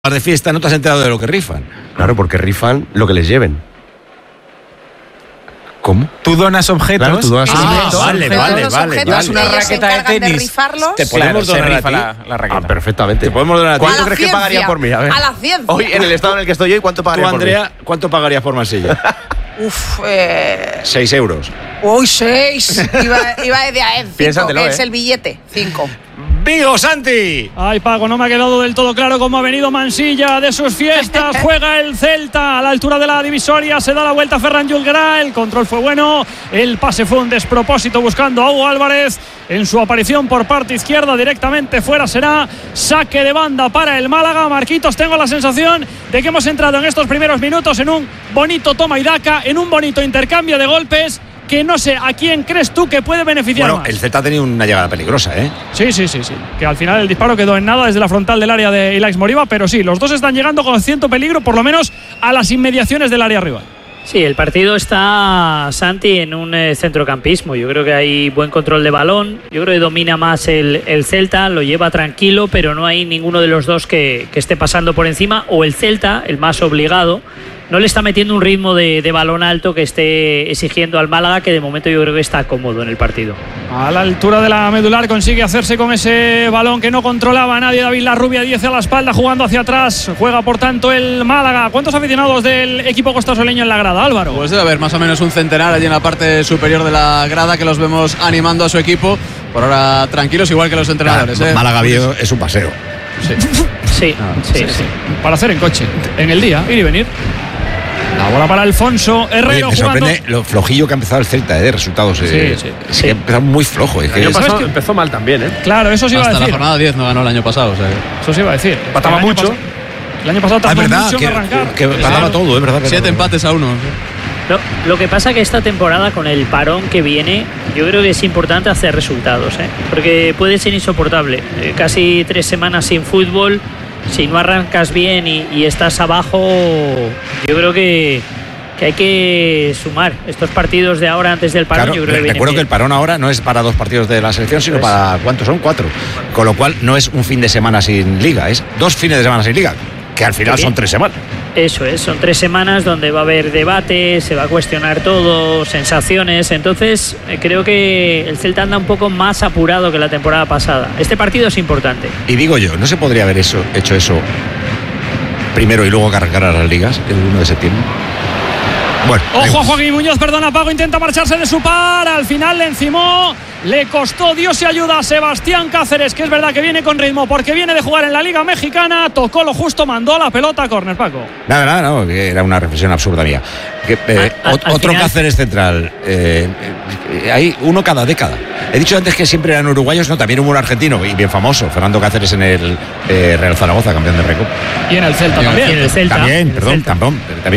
de fiesta, no te has enterado de lo que rifan. Claro, porque rifan lo que les lleven. ¿Cómo? Tú donas objetos. Claro, tú donas objetos. Vale. Llevas una raqueta de tenis. Rifarlos. Te podemos Claro, donar se a rifa ti. la raqueta. Perfectamente. Te podemos donar a ti. ¿Cuánto crees que pagaría por mí? A ver. A la ciencia. Hoy, en el estado en el que estoy hoy, ¿cuánto Tú, pagaría por mí? Andrea, ¿cuánto pagarías por Marsella? 6 euros. Uy, 6. Iba de a 5, Piénsatelo, que es el billete. 5. ¡Vigo, Santi! Ay, Paco, no me ha quedado del todo claro cómo ha venido Mansilla de sus fiestas. Juega el Celta a la altura de la divisoria. Se da la vuelta a Ferran Julguerá. El control fue bueno. El pase fue un despropósito buscando a Hugo Álvarez. En su aparición por parte izquierda, directamente fuera será saque de banda para el Málaga. Marquitos, tengo la sensación de que hemos entrado en estos primeros minutos en un bonito toma y daca, en un bonito intercambio de golpes, que no sé a quién crees tú que puede beneficiar Bueno, más. el Celta ha tenido una llegada peligrosa, ¿eh? Sí. Que al final el disparo quedó en nada desde la frontal del área de Ilaix Moriba, pero sí, los dos están llegando con cierto peligro, por lo menos a las inmediaciones del área rival. Sí, el partido está, Santi, en un centrocampismo. Yo creo que hay buen control de balón. Yo creo que domina más el Celta, lo lleva tranquilo, pero no hay ninguno de los dos que esté pasando por encima. O el Celta, el más obligado, no le está metiendo un ritmo de balón alto que esté exigiendo al Málaga, que de momento yo creo que está cómodo en el partido. A la altura de la medular consigue hacerse con ese balón que no controlaba nadie. David Larrubia, 10 a la espalda, jugando hacia atrás. Juega por tanto el Málaga. ¿Cuántos aficionados del equipo costasoleño en la grada, Álvaro? Pues debe haber más o menos un centenar allí en la parte superior de la grada, que los vemos animando a su equipo. Por ahora tranquilos, igual que los entrenadores. Málaga Vigo es un paseo. Sí. Para hacer en coche, en el día, ir y venir. La bola para Alfonso Herrero. Oye, me jugando. sorprende lo flojillo que ha empezado el Celta, de resultados. Sí. Es que ha empezado muy flojo. Es que El año pasado empezó mal también, ¿eh? Claro, eso sí iba a Hasta decir. la jornada 10 no ganó el año pasado. O sea, Eso sí iba a decir. Empataba El año mucho. El año pasado tardó es verdad mucho en arrancar. que ganaba todo, es verdad. 7 empates a 1. Lo que pasa que esta temporada, con el parón que viene, yo creo que es importante hacer resultados, porque puede ser insoportable. Casi 3 semanas sin fútbol, si no arrancas bien y estás abajo, yo creo que hay que sumar estos partidos de ahora antes del parón. Claro, yo creo que recuerdo que el parón ahora no es para 2 partidos de la selección, sino para, ¿cuántos son? 4. Con lo cual no es un fin de semana sin liga, es 2 fines de semana sin liga, que al final son 3 semanas. Eso es, son 3 semanas donde va a haber debate, se va a cuestionar todo, sensaciones. Entonces creo que el Celta anda un poco más apurado que la temporada pasada. Este partido es importante. Y digo yo, ¿no se podría haber hecho eso primero y luego que arrancaran las ligas el 1 de septiembre? Bueno, Ojo a Joaquín Muñoz, perdona Paco, intenta marcharse de su par, al final le encimó, le costó, Dios y ayuda a Sebastián Cáceres, que es verdad que viene con ritmo porque viene de jugar en la Liga Mexicana, tocó lo justo, mandó la pelota a córner, Paco. Nada, no, que era una reflexión absurda mía. Otro final, Cáceres central, hay uno cada década. He dicho antes que siempre eran uruguayos, no, también hubo un argentino y bien famoso, Fernando Cáceres en el Real Zaragoza, campeón de Recopa. Y en el Celta también. Y en el Celta. También, Perdón.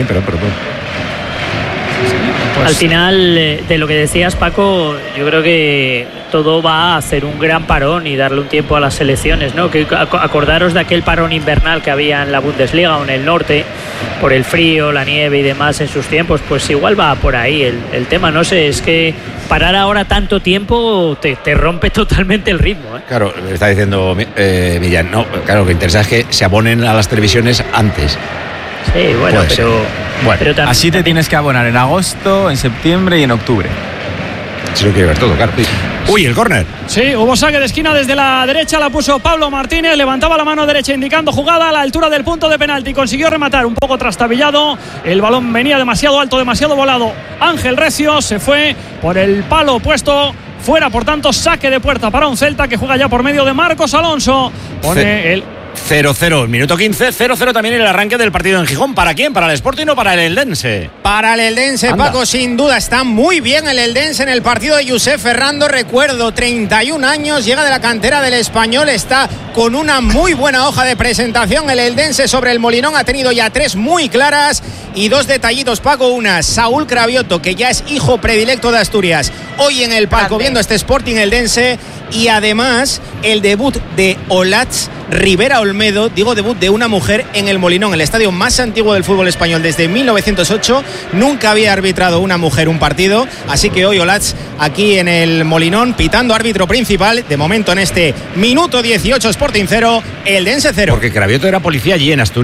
Pues al final, de lo que decías, Paco, yo creo que todo va a hacer un gran parón y darle un tiempo a las selecciones, ¿no? Que acordaros de aquel parón invernal que había en la Bundesliga o en el norte, por el frío, la nieve y demás en sus tiempos, pues igual va por ahí el tema. No sé, es que parar ahora tanto tiempo te rompe totalmente el ritmo, Claro, está diciendo Millán, no, claro, lo que interesa es que se abonen a las televisiones antes. Sí, bueno, pero también, así te tienes que abonar en agosto, en septiembre y en octubre. Si lo quiere ver todo, claro. Uy, el córner. Sí, hubo saque de esquina desde la derecha, la puso Pablo Martínez, levantaba la mano derecha indicando jugada a la altura del punto de penalti, consiguió rematar un poco trastabillado, el balón venía demasiado alto, demasiado volado. Ángel Recio se fue por el palo opuesto, fuera, por tanto, saque de puerta para un Celta que juega ya por medio de Marcos Alonso. Pone el 0-0, minuto 15, 0-0 también el arranque del partido en Gijón. ¿Para quién? ¿Para el Sporting o para el Eldense? Para el Eldense, Anda. Paco, sin duda está muy bien el Eldense en el partido de Josep Ferrando. Recuerdo, 31 años, llega de la cantera del Español, está con una muy buena hoja de presentación. El Eldense sobre el Molinón ha tenido ya 3 muy claras y 2 detallitos, Paco. Una, Saúl Cravioto, que ya es hijo predilecto de Asturias, hoy en el palco viendo este Sporting Eldense, y además el debut de Olatz Rivera Olmedo, digo debut de una mujer en el Molinón, el estadio más antiguo del fútbol español desde 1908. Nunca había arbitrado una mujer un partido, así que hoy Olatz aquí en el Molinón pitando árbitro principal. De momento en este minuto 18 Sporting 0, Eldense 0. Porque Cravioto era policía allí en Asturias.